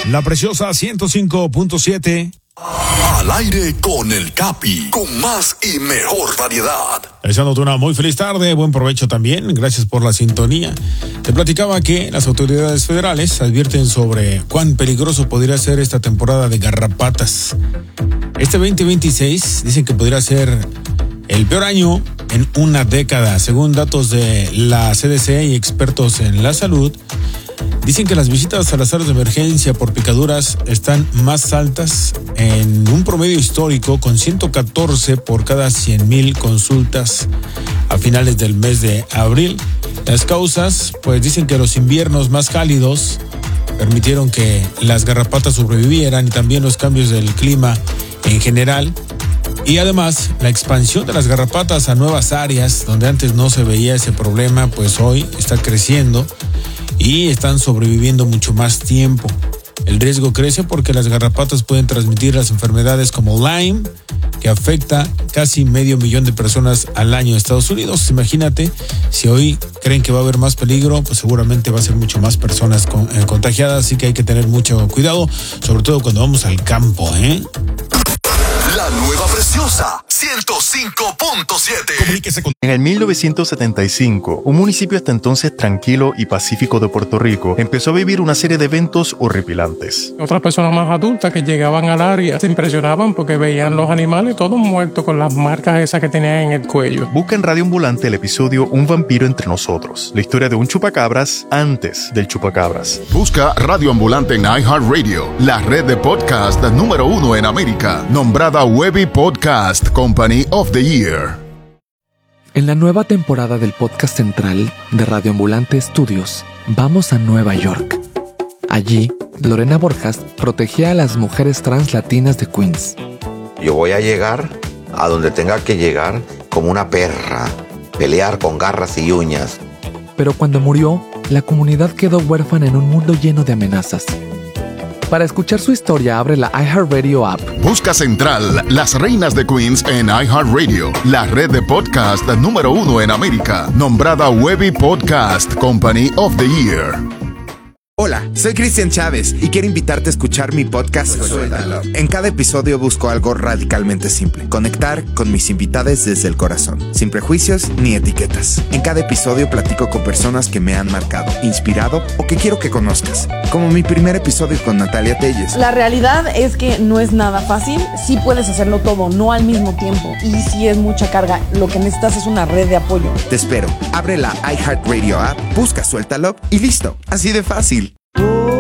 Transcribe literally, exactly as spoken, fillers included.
La Preciosa ciento cinco punto siete. Al aire con el Capi, con más y mejor variedad. Deseándote una muy feliz tarde, buen provecho también, gracias por la sintonía. Te platicaba que las autoridades federales advierten sobre cuán peligroso podría ser esta temporada de garrapatas. Este veinte veintiséis dicen que podría ser el peor año en una década, según datos de la C D C y expertos en la salud. Dicen que las visitas a las salas de emergencia por picaduras están más altas en un promedio histórico, con ciento catorce por cada cien mil consultas a finales del mes de abril. Las causas, pues dicen que los inviernos más cálidos permitieron que las garrapatas sobrevivieran, y también los cambios del clima en general. Y además, la expansión de las garrapatas a nuevas áreas donde antes no se veía ese problema, pues hoy está creciendo y están sobreviviendo mucho más tiempo. El riesgo crece porque las garrapatas pueden transmitir las enfermedades como Lyme, que afecta casi medio millón de personas al año en Estados Unidos. Imagínate, si hoy creen que va a haber más peligro, pues seguramente va a ser mucho más personas con, eh, contagiadas, así que hay que tener mucho cuidado, sobre todo cuando vamos al campo, ¿eh? La nueva Preciosa ciento cinco punto siete. Comuníquese con... En el mil novecientos setenta y cinco, un municipio hasta entonces tranquilo y pacífico de Puerto Rico empezó a vivir una serie de eventos horripilantes. Otras personas más adultas que llegaban al área se impresionaban porque veían los animales todos muertos con las marcas esas que tenían en el cuello. Busca en Radio Ambulante el episodio Un vampiro entre nosotros, la historia de un chupacabras antes del chupacabras. Busca Radio Ambulante en iHeartRadio, la red de podcast número uno en América, nombrada Webby Podcast Company of the Year. En la nueva temporada del podcast central de Radio Ambulante Studios, vamos a Nueva York. Allí, Lorena Borjas protegía a las mujeres trans latinas de Queens. Yo voy a llegar a donde tenga que llegar como una perra, pelear con garras y uñas. Pero cuando murió, la comunidad quedó huérfana en un mundo lleno de amenazas. Para escuchar su historia, abre la iHeartRadio app. Busca Central, Las Reinas de Queens en iHeartRadio, la red de podcast número uno en América, nombrada Webby Podcast Company of the Year. Hola, soy Cristian Chávez y quiero invitarte a escuchar mi podcast Suéltalo. En cada episodio busco algo radicalmente simple: conectar con mis invitados desde el corazón, sin prejuicios ni etiquetas. En cada episodio platico con personas que me han marcado, inspirado o que quiero que conozcas, como mi primer episodio con Natalia Telles. La realidad es que no es nada fácil. Sí puedes hacerlo todo, no al mismo tiempo, y sí es mucha carga. Lo que necesitas es una red de apoyo. Te espero. Abre la iHeartRadio app, busca Suéltalo y listo. Así de fácil.